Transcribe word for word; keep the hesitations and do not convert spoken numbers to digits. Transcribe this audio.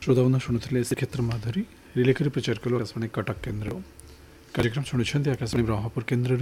श्रोताबंधु शुणुले श्रीक्षेत्र माधुरी रिलेकरी प्रचार कलु आकाशवाणी कटक केन्द्र कार्यक्रम शुणुंट आकाशवाणी ब्रह्मपुर केन्द्र